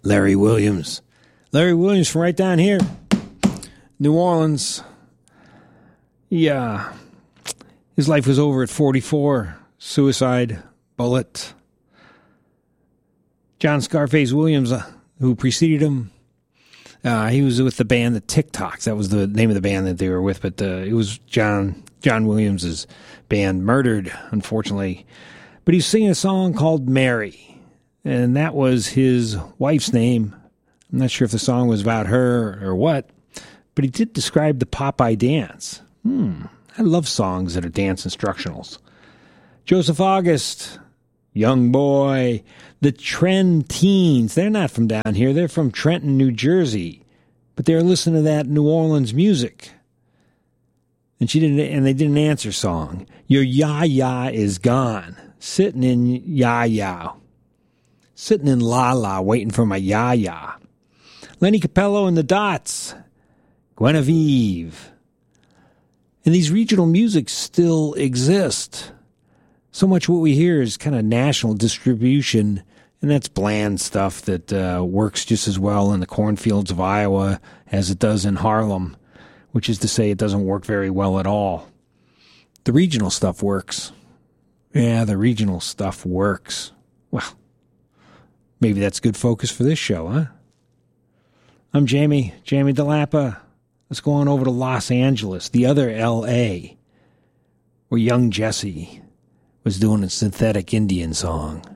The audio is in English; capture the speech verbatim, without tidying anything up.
Larry Williams. Larry Williams from right down here, New Orleans. Yeah. His life was over at forty-four. Suicide, bullet. John Scarface Williams, uh, who preceded him, uh, he was with the band the TikToks. That was the name of the band that they were with, but uh, it was John John Williams' band, murdered, unfortunately. But he's singing a song called Mary, and that was his wife's name. I'm not sure if the song was about her or what, but he did describe the Popeye dance. Hmm, I love songs that are dance instructionals. Joseph August, Young Boy, the Trend Teens. They're not from down here. They're from Trenton, New Jersey. But they're listening to that New Orleans music. And she didn't, and they did an answer song. Your ya-ya is gone. Sitting in ya-ya. Sitting in la-la, waiting for my ya-ya. Lenny Capello and the Dots. Guinevere. And these regional musics still exist. So much what we hear is kind of national distribution, and that's bland stuff that uh, works just as well in the cornfields of Iowa as it does in Harlem, which is to say it doesn't work very well at all. The regional stuff works. Yeah, the regional stuff works. Well, maybe that's good focus for this show, huh? I'm Jamie, Jamie DeLappa. Let's go on over to Los Angeles, the other L A, where young Jesse was doing a synthetic Indian song.